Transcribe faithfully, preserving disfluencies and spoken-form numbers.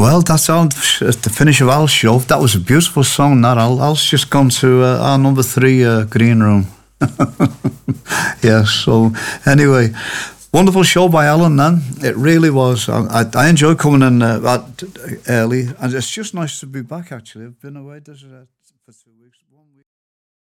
Well, that's all, the finish of Al's show. That was a beautiful song, that. Al. Al's just gone to uh, our number three uh, green room. Yeah, so anyway, wonderful show by Alan then. It really was. I, I, I enjoyed coming in uh, that early, and it's just nice to be back, actually. I've been away. This is a